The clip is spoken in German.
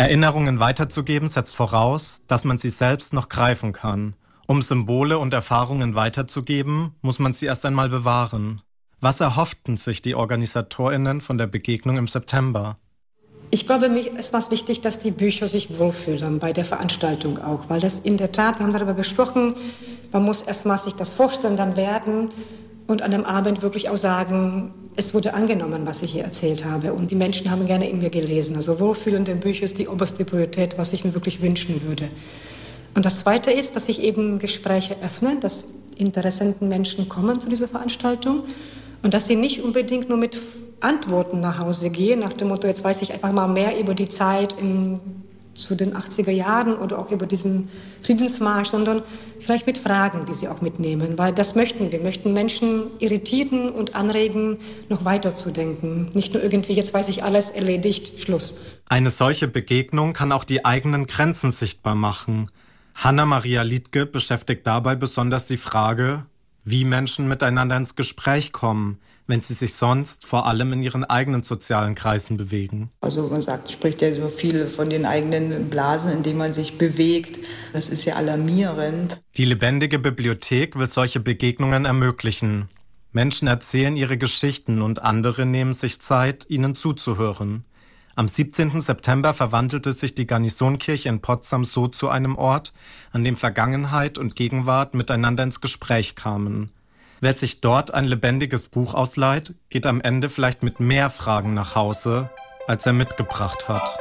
Erinnerungen weiterzugeben setzt voraus, dass man sie selbst noch greifen kann. Um Symbole und Erfahrungen weiterzugeben, muss man sie erst einmal bewahren. Was erhofften sich die OrganisatorInnen von der Begegnung im September? Ich glaube, mir ist was wichtig, dass die Bücher sich wohlfühlen bei der Veranstaltung auch, weil das in der Tat, wir haben darüber gesprochen, man muss erstmal sich das vorstellen, dann werden und an dem Abend wirklich auch sagen, es wurde angenommen, was ich hier erzählt habe und die Menschen haben gerne in mir gelesen. Also wohlfühlende Bücher ist die oberste Priorität, was ich mir wirklich wünschen würde. Und das Zweite ist, dass ich eben Gespräche öffne, dass interessenten Menschen kommen zu dieser Veranstaltung und dass sie nicht unbedingt nur mit Antworten nach Hause gehen, nach dem Motto, jetzt weiß ich einfach mal mehr über die Zeit zu den 80er Jahren oder auch über diesen Friedensmarsch, sondern vielleicht mit Fragen, die sie auch mitnehmen, weil das möchten wir. Wir möchten Menschen irritieren und anregen, noch weiterzudenken. Nicht nur irgendwie, jetzt weiß ich alles, erledigt, Schluss. Eine solche Begegnung kann auch die eigenen Grenzen sichtbar machen. Hanna-Maria Liedtke beschäftigt dabei besonders die Frage, wie Menschen miteinander ins Gespräch kommen, wenn sie sich sonst vor allem in ihren eigenen sozialen Kreisen bewegen. Also man spricht ja so viel von den eigenen Blasen, in denen man sich bewegt. Das ist ja alarmierend. Die lebendige Bibliothek will solche Begegnungen ermöglichen. Menschen erzählen ihre Geschichten und andere nehmen sich Zeit, ihnen zuzuhören. Am 17. September verwandelte sich die Garnisonkirche in Potsdam so zu einem Ort, an dem Vergangenheit und Gegenwart miteinander ins Gespräch kamen. Wer sich dort ein lebendiges Buch ausleiht, geht am Ende vielleicht mit mehr Fragen nach Hause, als er mitgebracht hat.